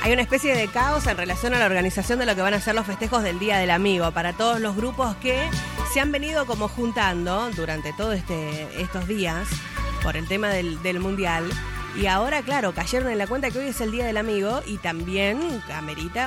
Hay una especie de caos en relación a la organización de lo que van a ser los festejos del Día del Amigo para todos los grupos que se han venido como juntando durante todos estos días por el tema del Mundial. Y ahora, claro, cayeron en la cuenta que hoy es el Día del Amigo y también amerita